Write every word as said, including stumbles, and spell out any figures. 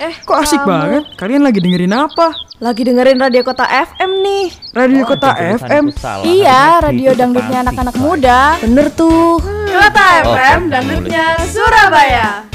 Eh, kok asik kamu banget? Kalian lagi dengerin apa? lagi dengerin Radio Kota F M nih. Radio Oh, Kota ada F M? tulisanku salah. Iya, Harusnya radio gitu, dangdutnya Panti, anak-anak Say. muda. Bener tuh. Kota Oh, F M, dangdutnya Surabaya.